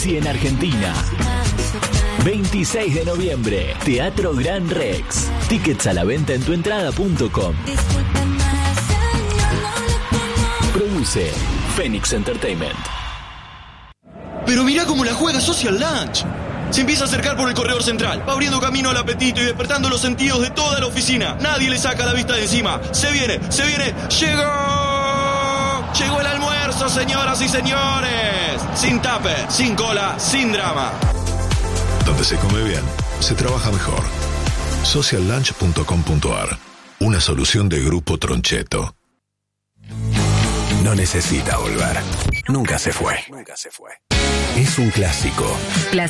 Messi en Argentina. 26 de noviembre, Teatro Gran Rex. Tickets a la venta en tuentrada.com. Produce Phoenix Entertainment. Pero mirá cómo la juega Social Lunch. Se empieza a acercar por el corredor central, va abriendo camino al apetito y despertando los sentidos de toda la oficina. Nadie le saca la vista de encima. Se viene, ¡llegó! Llegó el almuerzo, señoras y señores. Sin tupper, sin cola, sin drama. Donde se come bien, se trabaja mejor. Sociallunch.com.ar. Una solución de Grupo Troncheto. No necesita volver. Nunca se fue. Es un clásico.